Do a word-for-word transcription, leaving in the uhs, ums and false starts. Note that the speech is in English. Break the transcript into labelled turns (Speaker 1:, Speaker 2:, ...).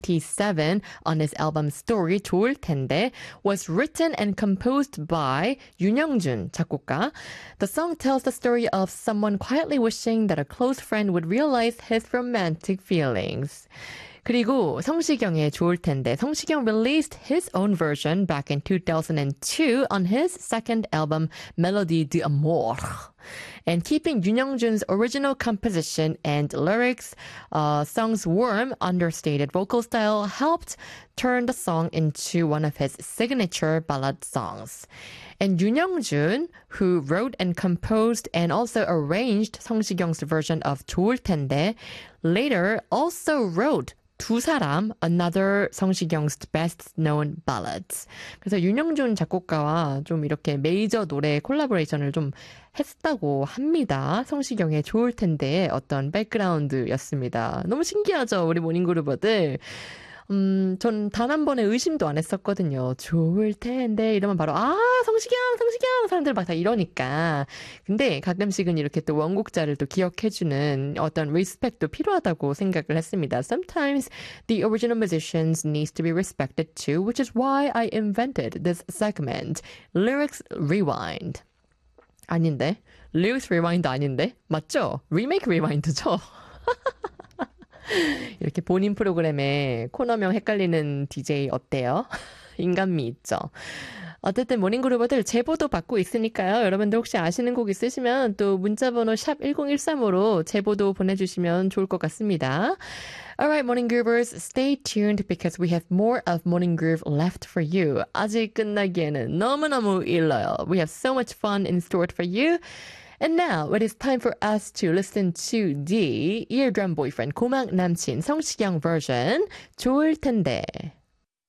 Speaker 1: seven on his album Story 좋을 텐데 was written and composed by 윤영준 작곡가. The song tells the story of someone quietly wishing that a close friend would realize his romantic feelings. 그리고 성시경의 좋을 텐데 성시경 released his own version back in two thousand two on his second album Melodie d'Amour. And keeping 윤영준's original composition and lyrics, uh, song's warm, understated vocal style helped turn the song into one of his signature ballad songs. And 윤영준, who wrote and composed and also arranged 성시경's version of 좋을 텐데, later also wrote 두 사람, another 성시경's best-known ballads. 그래서 윤영준 작곡가와 좀 이렇게 메이저 노래 콜라보레이션을 좀 했다고 합니다. 성시경의 좋을 텐데의 어떤 백그라운드였습니다. 너무 신기하죠, 우리 모닝그루버들. 음, 전 단 한 번의 의심도 안 했었거든요. 좋을 텐데 이러면 바로 아 성시경 성시경 사람들 막 다 이러니까. 근데 가끔씩은 이렇게 또 원곡자를 또 기억해주는 어떤 리스펙도 필요하다고 생각을 했습니다. Sometimes the original musicians needs to be respected too, which is why I invented this segment. Lyrics Rewind. 아닌데? Lyrics Rewind 아닌데? 맞죠? Remake Rewind죠? 이렇게 본인 프로그램에 코너명 헷갈리는 디제이 어때요? 인간미 있죠? 어쨌든 모닝그루버들 제보도 받고 있으니까요. 여러분들 혹시 아시는 곡 있으시면 또 문자번호 샵 일공일삼오로 제보도 보내주시면 좋을 것 같습니다. Alright, Morning Groovers, stay tuned because we have more of Morning Groove left for you. 아직 끝나기에는 너무너무 일러요. We have so much fun in store for you. And now it is time for us to listen to the Eardrum Boyfriend 고막 남친 성시경 version 좋을 텐데.